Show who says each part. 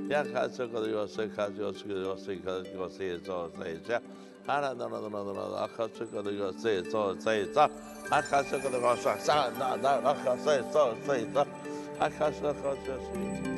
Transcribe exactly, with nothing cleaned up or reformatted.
Speaker 1: Ya kaçı kadar yoksa kaç yoksa yoksa kaç yoksa yoksa yoksa. Hala da da da da da kaçı kadar yoksa yoksa yoksa. Kaçı kadar yoksa sa da da kaçı yoksa yoksa. Kaçı kadar yoksa.